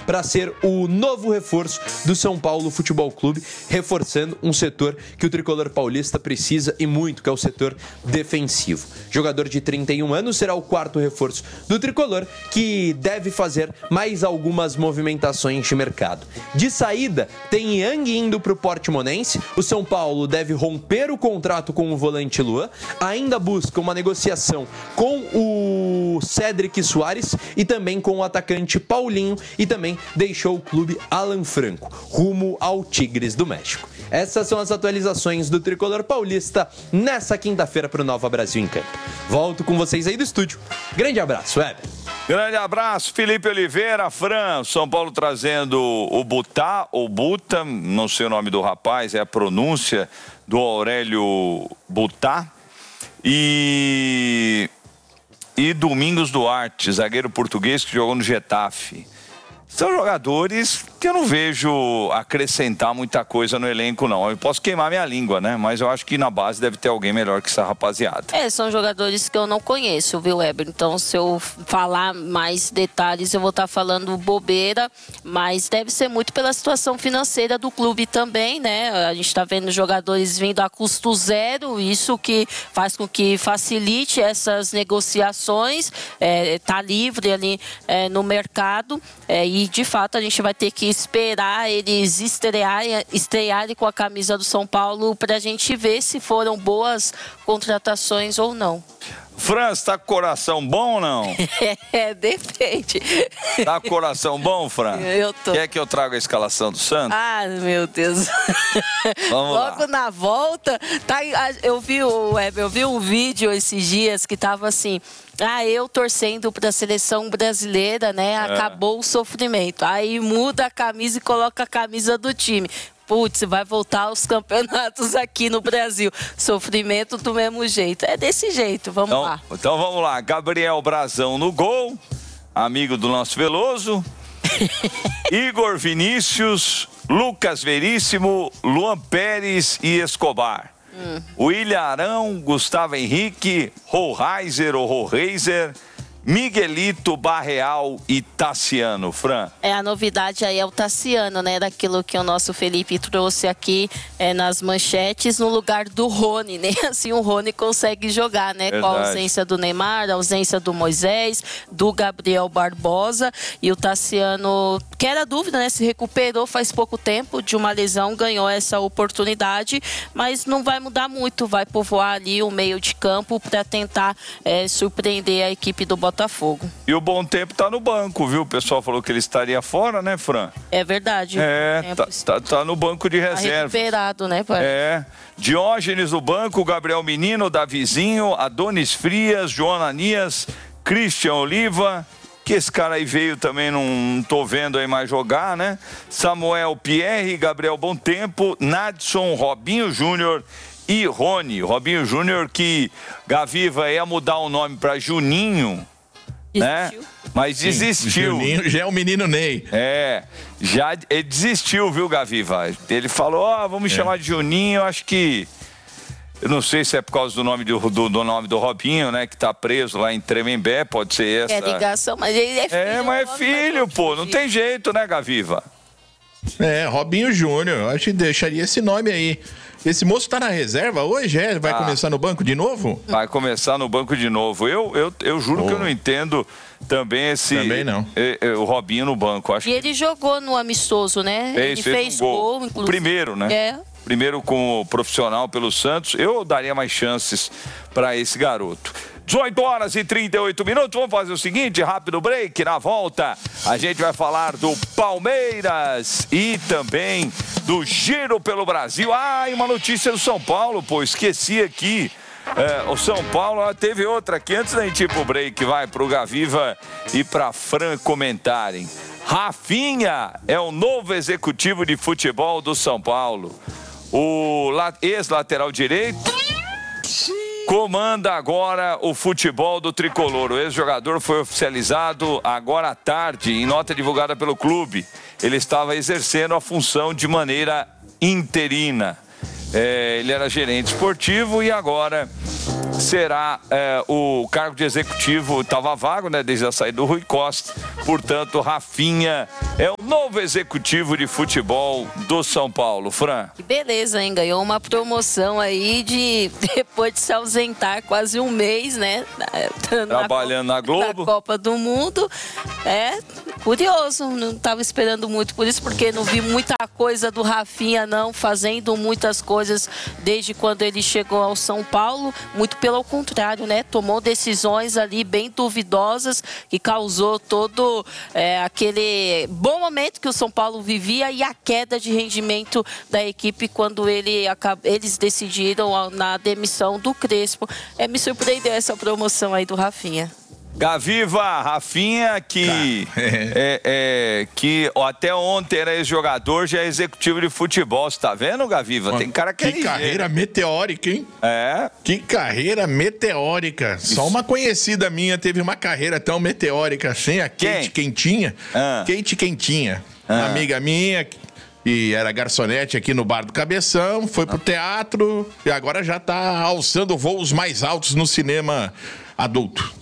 para ser o novo reforço do São Paulo Futebol Clube, reforçando um setor que o tricolor paulista precisa e muito, que é o setor defensivo. Jogador de 31 anos será o quarto reforço do tricolor, que deve fazer mais algumas movimentações de mercado. De saída, tem Yang indo para o Portimonense. O São Paulo deve romper o contrato com o volante Luan, ainda busca uma negociação com o Cédric Soares e também com o atacante Paulinho, e também deixou o clube Alan Franco, rumo ao Tigres do México. Essas são as atualizações do tricolor paulista nessa quinta-feira para o Nova Brasil em Campo. Volto com vocês aí do estúdio. Grande abraço, Weber. Grande abraço, Felipe Oliveira. Fran, São Paulo trazendo o Butá, ou Buta, não sei o nome do rapaz, é a pronúncia do Aurélio Butá. E Domingos Duarte, zagueiro português que jogou no Getafe. São jogadores que eu não vejo acrescentar muita coisa no elenco, não. Eu posso queimar minha língua, né? Mas eu acho que na base deve ter alguém melhor que essa rapaziada. São jogadores que eu não conheço, viu, Weber? Então, se eu falar mais detalhes, eu vou estar falando bobeira. Mas deve ser muito pela situação financeira do clube também, né? A gente está vendo jogadores vindo a custo zero. Isso que faz com que facilite essas negociações. Tá livre ali no mercado. E, de fato, a gente vai ter que esperar eles estrearem com a camisa do São Paulo para a gente ver se foram boas contratações ou não. Franz, tá com coração bom ou não? Depende. Tá com coração bom, Fran? Eu tô. Quer que eu traga a escalação do Santos? Ah, meu Deus. Vamos lá. Logo na volta, eu vi um vídeo esses dias que tava assim... eu torcendo para a seleção brasileira, né? Acabou o sofrimento. Aí muda a camisa e coloca a camisa do time. Putz, vai voltar aos campeonatos aqui no Brasil. Sofrimento do mesmo jeito. É desse jeito, vamos lá. Então vamos lá. Gabriel Brazão no gol, amigo do nosso Veloso. Igor Vinícius, Lucas Veríssimo, Luan Pérez e Escobar. William Arão, Gustavo Henrique, Rollheiser ou Rollheiser, Miguelito, Barreal e Tassiano. Fran. A novidade aí é o Tassiano, né? Daquilo que o nosso Felipe trouxe aqui nas manchetes, no lugar do Rony. Nem assim o Rony consegue jogar, né? Verdade. Com a ausência do Neymar, a ausência do Moisés, do Gabriel Barbosa. E o Tassiano, que era dúvida, né? Se recuperou faz pouco tempo de uma lesão, ganhou essa oportunidade, mas não vai mudar muito. Vai povoar ali o meio de campo para tentar surpreender a equipe do Botafogo. E o Bom Tempo tá no banco, viu? O pessoal falou que ele estaria fora, né, Fran? É verdade. Tá no banco de reserva. Tá recuperado, né, pai? Diógenes no banco, Gabriel Menino, Davizinho, Adonis Frias, João Ananias, Christian Oliva, que esse cara aí veio também, não tô vendo aí mais jogar, né? Samuel Pierre, Gabriel Bom Tempo, Nadson, Robinho Júnior e Rony. Robinho Júnior, que Gaviva ia mudar o nome para Juninho, né? Mas desistiu. Juninho já é o menino Ney. Já ele desistiu, viu, Gaviva? Ele falou, vamos chamar de Juninho, acho que... Eu não sei se é por causa do nome do nome do Robinho, né? Que tá preso lá em Tremembé, pode ser essa. É ligação, mas ele é filho. Mas é filho, pô, não tem jeito, né, Gaviva? Robinho Júnior, acho que deixaria esse nome aí. Esse moço tá na reserva hoje, Vai começar no banco de novo? Vai começar no banco de novo. Eu juro que eu não entendo também esse... Também não. O Robinho no banco. Acho ele jogou no amistoso, né? Ele fez gol, inclusive. Primeiro, né? Primeiro com o profissional pelo Santos. Eu daria mais chances para esse garoto. 18 horas e 38 minutos. Vamos fazer o seguinte, rápido break. Na volta, a gente vai falar do Palmeiras e também do Giro pelo Brasil. E uma notícia do São Paulo, pô, esqueci aqui. O São Paulo teve outra aqui. Antes da gente ir pro break, vai pro Gaviva e pra Fran comentarem. Rafinha é o novo executivo de futebol do São Paulo. O ex-lateral direito comanda agora o futebol do tricolor. O ex-jogador foi oficializado agora à tarde, em nota divulgada pelo clube. Ele estava exercendo a função de maneira interina. Ele era gerente esportivo e agora será o cargo de executivo, estava vago, né, desde a saída do Rui Costa. Portanto, Rafinha é o novo executivo de futebol do São Paulo. Fran. Que beleza, hein? Ganhou uma promoção aí depois de se ausentar quase um mês, né? Trabalhando na Globo. Na Copa do Mundo. É curioso, não estava esperando muito por isso, porque não vi muita coisa do Rafinha, não, fazendo muitas coisas desde quando ele chegou ao São Paulo. Muito pelo contrário, né? Tomou decisões ali bem duvidosas que causou todo aquele bom momento que o São Paulo vivia e a queda de rendimento da equipe quando eles decidiram na demissão do Crespo. Me surpreendeu essa promoção aí do Rafinha. Gaviva, Rafinha, que até ontem era ex-jogador, já é executivo de futebol. Você tá vendo, Gaviva? Tem cara que carreira meteórica, hein? É. Que carreira meteórica. Isso. Só uma conhecida minha teve uma carreira tão meteórica assim, a Kate Quentinha. Kate Quentinha. Amiga minha, e era garçonete aqui no Bar do Cabeção, foi pro teatro e agora já tá alçando voos mais altos no cinema adulto.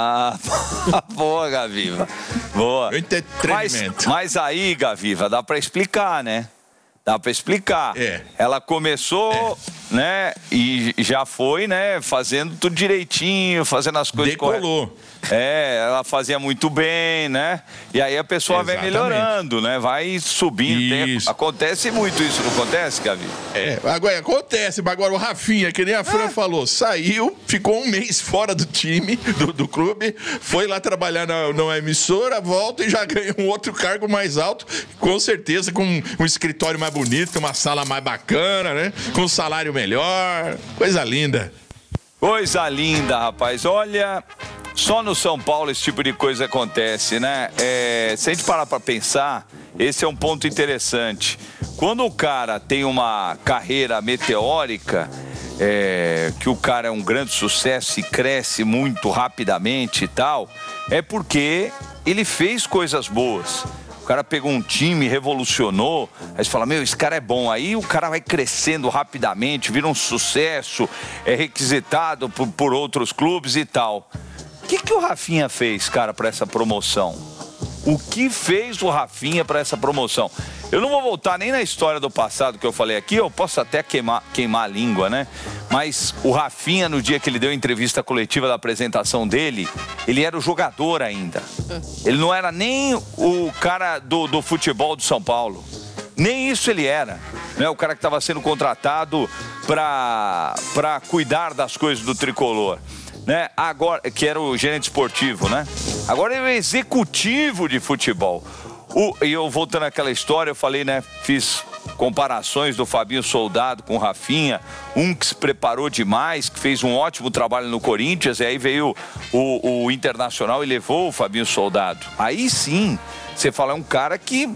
Boa, Gaviva. Boa. Entretenimento. Mas aí, Gaviva, dá pra explicar, né? Dá pra explicar. Ela começou, né? E já foi, né? Fazendo tudo direitinho, fazendo as coisas Decolou. corretas. Ela fazia muito bem, né? E aí a pessoa vai melhorando, né? Vai subindo. Acontece muito isso, não acontece, Gavi? Agora acontece, mas agora o Rafinha, que nem a Fran falou, saiu, ficou um mês fora do time, do clube, foi lá trabalhar na emissora, volta e já ganha um outro cargo mais alto, com certeza com um escritório mais bonito, uma sala mais bacana, né? Com um salário melhor, coisa linda. Coisa linda, rapaz. Olha, só no São Paulo esse tipo de coisa acontece, né? Se a gente parar pra pensar, esse é um ponto interessante. Quando o cara tem uma carreira meteórica, que o cara é um grande sucesso e cresce muito rapidamente e tal, é porque ele fez coisas boas. O cara pegou um time, revolucionou, aí você fala, esse cara é bom. Aí o cara vai crescendo rapidamente, vira um sucesso, é requisitado por outros clubes e tal. O que o Rafinha fez, cara, para essa promoção? O que fez o Rafinha para essa promoção? Eu não vou voltar nem na história do passado que eu falei aqui, eu posso até queimar a língua, né? Mas o Rafinha, no dia que ele deu a entrevista coletiva da apresentação dele, ele era o jogador ainda. Ele não era nem o cara do futebol do São Paulo. Nem isso ele era, né? O cara que estava sendo contratado para cuidar das coisas do tricolor. Né? Agora, que era o gerente esportivo, né? Agora ele é executivo de futebol. E eu voltando àquela história, eu falei, né? Fiz comparações do Fabinho Soldado com o Rafinha, um que se preparou demais, que fez um ótimo trabalho no Corinthians, e aí veio o Internacional e levou o Fabinho Soldado. Aí sim, você fala, é um cara que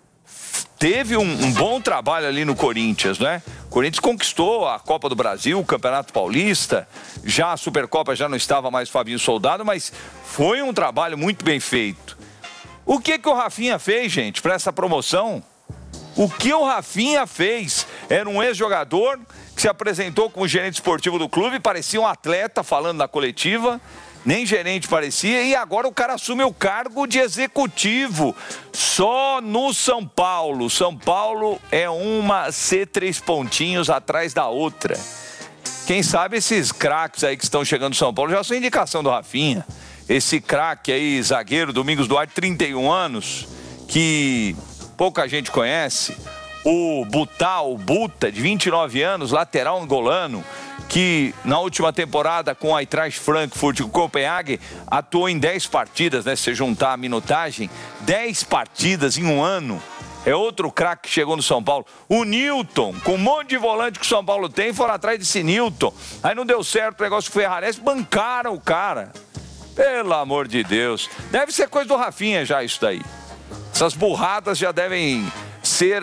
teve um bom trabalho ali no Corinthians, né? O Corinthians conquistou a Copa do Brasil, o Campeonato Paulista, já a Supercopa já não estava mais Fabinho Soldado, mas foi um trabalho muito bem feito. O que o Rafinha fez, gente, para essa promoção? O que o Rafinha fez? Era um ex-jogador que se apresentou como gerente esportivo do clube, parecia um atleta falando na coletiva, nem gerente parecia, e agora o cara assume o cargo de executivo só no São Paulo. São Paulo é uma C3 pontinhos atrás da outra. Quem sabe esses craques aí que estão chegando no São Paulo já são indicação do Rafinha. Esse craque aí, zagueiro, Domingos Duarte, 31 anos, que pouca gente conhece. O Buta, de 29 anos, lateral angolano, que na última temporada com a Eintracht Frankfurt e o Copenhague atuou em 10 partidas, né? Se você juntar a minutagem, 10 partidas em um ano. É outro craque que chegou no São Paulo. O Newton, com um monte de volante que o São Paulo tem, foram atrás desse Newton. Aí não deu certo o negócio com o Ferrares, bancaram o cara. Pelo amor de Deus. Deve ser coisa do Rafinha já isso daí. Essas burradas já devem ser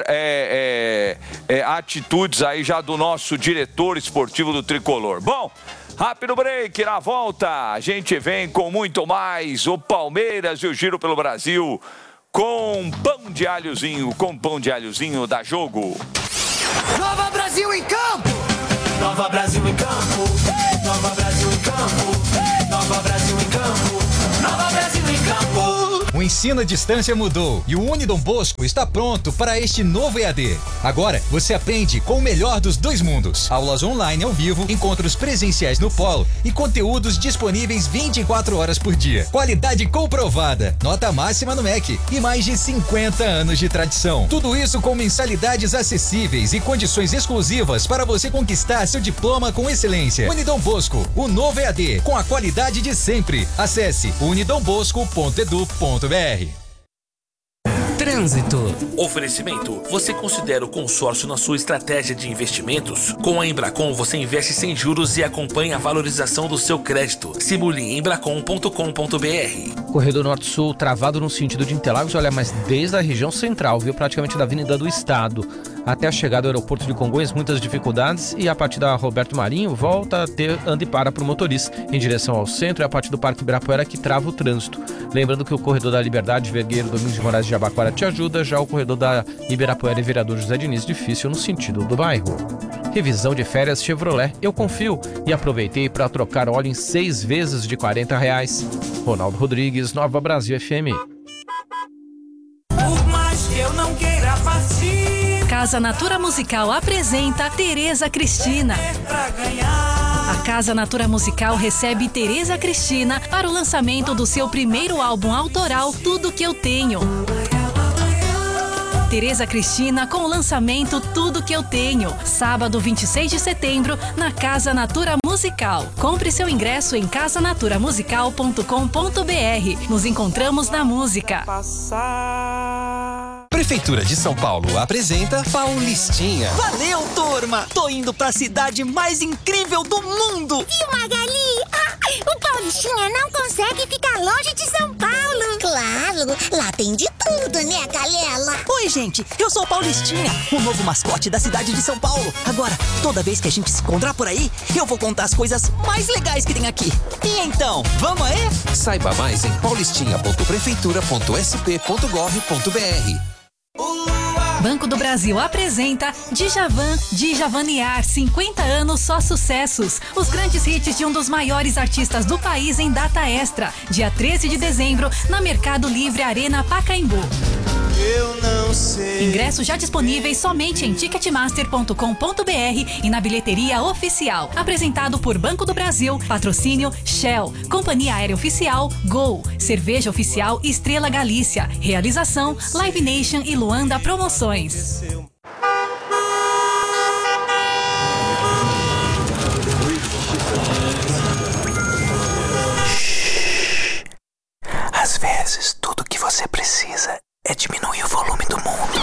atitudes aí já do nosso diretor esportivo do Tricolor. Bom, rápido break, na volta a gente vem com muito mais. O Palmeiras e o Giro pelo Brasil com pão de alhozinho da Jogo. Nova Brasil em campo! Nova Brasil em campo! Nova Brasil em campo. Nova Brasil em campo. Nova Brasil em campo. O ensino à distância mudou e o Unidom Bosco está pronto para este novo EAD. Agora você aprende com o melhor dos dois mundos. Aulas online ao vivo, encontros presenciais no polo e conteúdos disponíveis 24 horas por dia. Qualidade comprovada, nota máxima no MEC e mais de 50 anos de tradição. Tudo isso com mensalidades acessíveis e condições exclusivas para você conquistar seu diploma com excelência. Unidom Bosco, o novo EAD, com a qualidade de sempre. Acesse unidombosco.edu.br. Trânsito. Oferecimento. Você considera o consórcio na sua estratégia de investimentos? Com a Embracon você investe sem juros e acompanha a valorização do seu crédito. Simule em embracon.com.br. Corredor Norte-Sul travado no sentido de Interlagos, olha, mas desde a região central, viu? Praticamente da Avenida do Estado até a chegada ao aeroporto de Congonhas, muitas dificuldades, e a partir da Roberto Marinho volta a ter anda e para para o motorista em direção ao centro, e a partir do Parque Ibirapuera que trava o trânsito. Lembrando que o corredor da Liberdade, Vergueiro, Domingos de Moraes de Jabaquara te ajuda, já o corredor da Ibirapuera e Vereador José Diniz difícil no sentido do bairro. Revisão de férias Chevrolet, eu confio e aproveitei para trocar óleo em 6 vezes de R$40. Ronaldo Rodrigues, Nova Brasil FM. Por mais que eu não queira partir, Casa Natura Musical apresenta Tereza Cristina. pra ganhar. A Casa Natura Musical recebe Tereza Cristina para o lançamento do seu primeiro álbum autoral, Tudo Que Eu Tenho. Tereza Cristina com o lançamento Tudo Que Eu Tenho, sábado 26 de setembro, na Casa Natura Musical. Compre seu ingresso em casanaturamusical.com.br. Nos encontramos na música. Prefeitura de São Paulo apresenta Paulistinha. Valeu, turma! Tô indo pra cidade mais incrível do mundo! Viu, Magali? O Paulistinha não consegue ficar longe de São Paulo. Claro, lá tem de tudo, né, Galela? Oi, gente, eu sou o Paulistinha, o novo mascote da cidade de São Paulo. Agora, toda vez que a gente se encontrar por aí, eu vou contar as coisas mais legais que tem aqui. E então, vamos aí? Saiba mais em paulistinha.prefeitura.sp.gov.br. Banco do Brasil apresenta Djavanear, 50 anos só sucessos. Os grandes hits de um dos maiores artistas do país em data extra. Dia 13 de dezembro, na Mercado Livre Arena Pacaembu. Eu não sei. Ingressos já disponíveis somente em ticketmaster.com.br e na bilheteria oficial. Apresentado por Banco do Brasil, patrocínio Shell, Companhia Aérea Oficial Gol, Cerveja Oficial Estrela Galícia, realização Live Nation e Luanda Promoções. Às vezes, tudo que você precisa é diminuir o volume do mundo.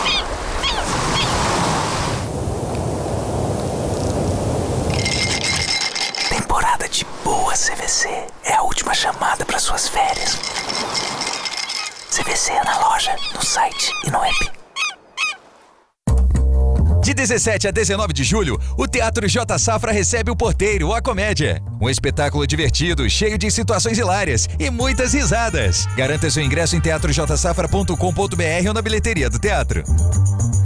Temporada de boa CVC é a última chamada para suas férias. CVC é na loja, no site e no app. De 17 a 19 de julho, o Teatro J Safra recebe o Porteiro, a Comédia. Um espetáculo divertido, cheio de situações hilárias e muitas risadas. Garanta seu ingresso em teatrojsafra.com.br ou na bilheteria do teatro.